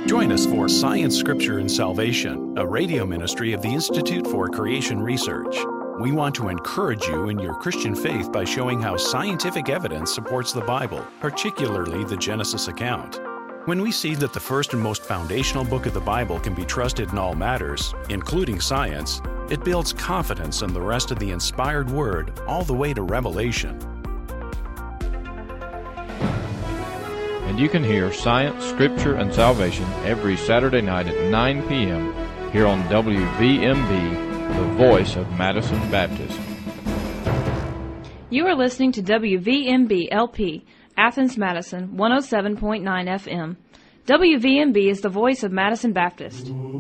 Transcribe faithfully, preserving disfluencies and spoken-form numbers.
Join us for Science, Scripture, and Salvation, a radio ministry of the Institute for Creation Research. We want to encourage you in your Christian faith by showing how scientific evidence supports the Bible, particularly the Genesis account. When we see that the first and most foundational book of the Bible can be trusted in all matters, including science, it builds confidence in the rest of the inspired Word all the way to Revelation. And you can hear Science, Scripture, and Salvation every Saturday night at nine p.m. here on W V M B, the voice of Madison Baptist. You are listening to W V M B L P, Athens, Madison, one oh seven point nine F M. W V M B is the voice of Madison Baptist.